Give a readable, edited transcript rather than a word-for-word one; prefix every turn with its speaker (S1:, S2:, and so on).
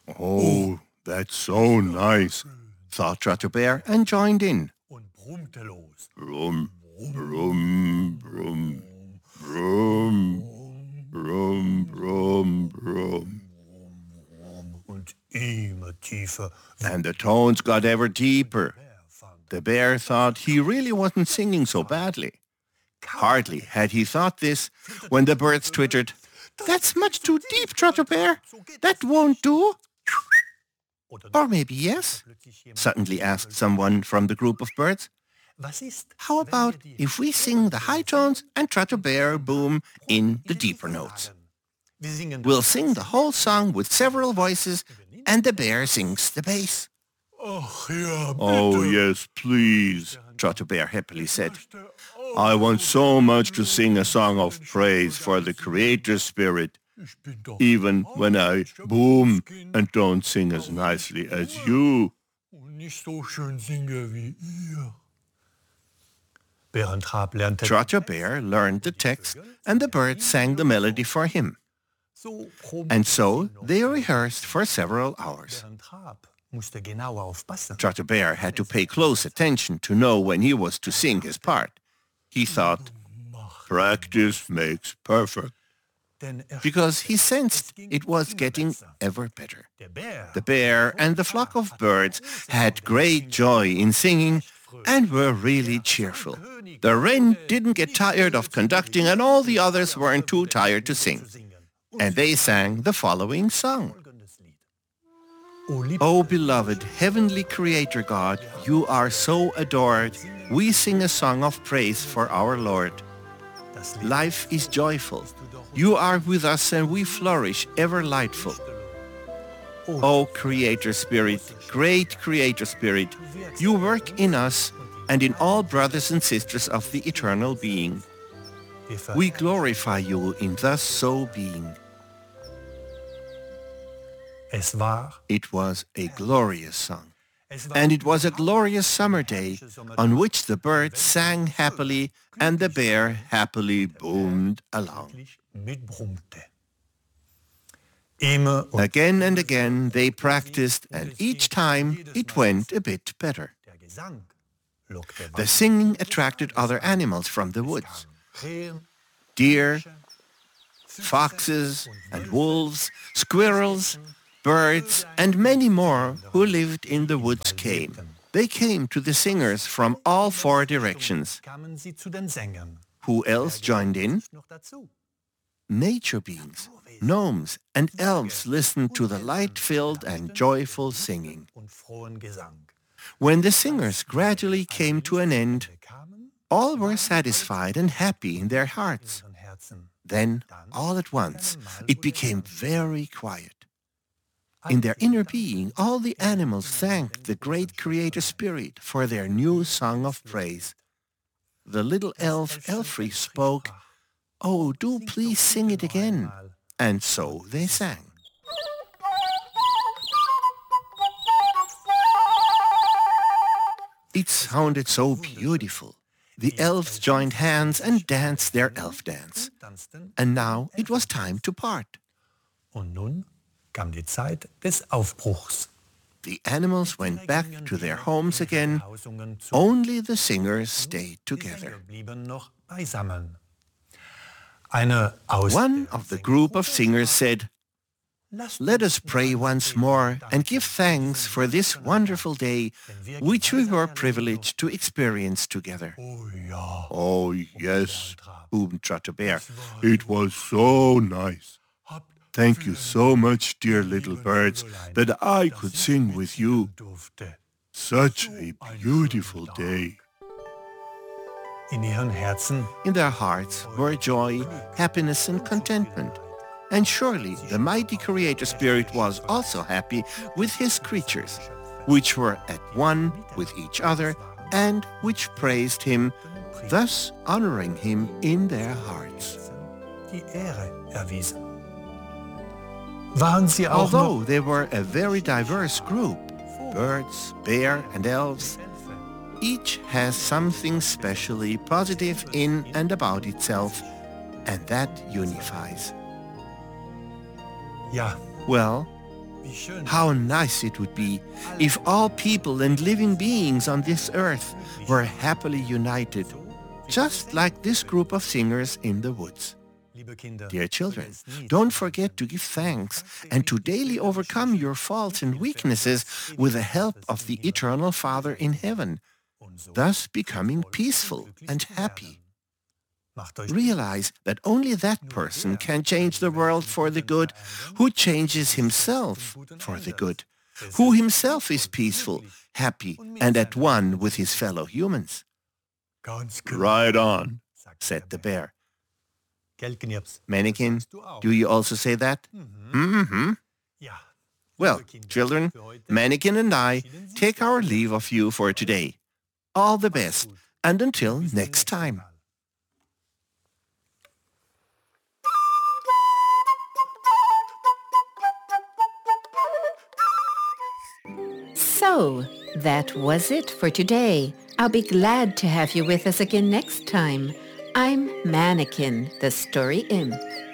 S1: Oh, that's so nice, thought Trotter Bear and joined in.
S2: und brummte los.
S1: Brum, brum, brum, brum, brum, brum, brum.
S2: Und immer tiefer.
S1: And the tones got ever deeper. The bear thought he really wasn't singing so badly. Hardly had he thought this when the birds twittered, "That's much too deep, Trotter Bear. That won't do." Or maybe yes, suddenly asked someone from the group of birds. How about if we sing the high tones and Trotter Bear boom in the deeper notes? We'll sing the whole song with several voices and the bear sings the bass.
S2: Ach ja, bitte.
S1: Oh, yes, please, Trotter Bear happily said. I want so much to sing a song of praise for the Creator Spirit,
S2: Ich bin doch
S1: even when I boom and don't sing as nicely as you.
S2: und nicht so schön singe wie ihr. Bärentrab lernte
S1: Trotter Bear learned the text and the birds sang the melody for him.
S2: so
S1: And so they rehearsed for several hours.
S2: Bärentrab musste genau aufpassen.
S1: Trotter Bear had to pay close attention to know when he was to sing his part. He thought, practice makes perfect,
S2: Denn
S1: because he sensed it was getting ever better.
S2: der Bär
S1: The bear and the flock of birds had great joy in singing and were really cheerful. The wren didn't get tired of conducting and all the others weren't too tired to sing. And they sang the following song. O beloved heavenly Creator God, you are so adored. We sing a song of praise for our Lord. Life is joyful. You are with us and we flourish ever lightful. O Creator Spirit, great Creator Spirit, you work in us and in all brothers and sisters of the eternal being. We glorify you in thus so being.
S2: Es war
S1: It was a glorious song. And it was a glorious summer day on which the birds sang happily and the bear happily boomed along.
S2: mitbrummte. Immer und
S1: Again and again they practiced and each time it went a bit better.
S2: der Gesang lockte
S1: The singing attracted other animals from the woods.
S2: Krähen,
S1: Deer, foxes and wolves, squirrels, birds and many more who lived in the woods came. They came to the singers from all four directions.
S2: kamen sie zu den Sängern.
S1: Who else joined in?
S2: Noch dazu.
S1: Nature beings, gnomes and elves listened to the light-filled and joyful singing.
S2: Und frohen Gesang.
S1: When the singers gradually came to an end,
S2: Kamen
S1: all were satisfied and happy in their hearts.
S2: ihren Herzen.
S1: Then, all at once, it became very quiet. In their inner being, all the animals thanked the great Creator Spirit for their new song of praise. The little elf Elfrey spoke, "Oh, do please sing it again." And so they sang. It sounded so beautiful. The elves joined hands and danced their elf dance.
S2: Tanzten.
S1: And now it was time to part.
S2: Und nun kam die Zeit des Aufbruchs.
S1: The animals went back to their homes again.
S2: Hausungen zu.
S1: Only the singers stayed
S2: Die
S1: together.
S2: Sänger blieben noch beisammen. Eine aus
S1: One of the group of singers said,
S2: Lasst
S1: "Let us pray once more and give thanks for this wonderful day which we were privileged to experience together."
S2: Oh ja,
S1: Oh, yes, boomed Trotter Bear. It was so nice.
S2: habt
S1: Thank you so much, dear little birds, that I could sing with you.
S2: durfte.
S1: Such a beautiful day.
S2: In ihren Herzen
S1: In their hearts were joy, happiness and contentment. And surely the mighty Creator Spirit was also happy with his creatures, which were at one with each other and which praised him, thus honoring him in their hearts.
S2: die Ehre erwiesen. Waren sie auch noch
S1: Although they were a very diverse group, birds, bear and elves, each has something specially positive in and about itself, and that unifies.
S2: Ja,
S1: Well, How nice it would be if all people and living beings on this earth were happily united, just like this group of singers in the woods. Dear children, don't forget to give thanks and to daily overcome your faults and weaknesses with the help of the Eternal Father in heaven, thus becoming peaceful and happy. Realize that only that person can change the world for the good who changes himself for the good, who himself is peaceful, happy, and at one with his fellow humans. Right on, said the bear. Mannequin, do you also say that? Mm-hmm. Well, children, Mannequin and I take our leave of you for today. All the best, and until next time.
S3: So, that was it for today. I'll be glad to have you with us again next time. I'm Mannequin, the story imp.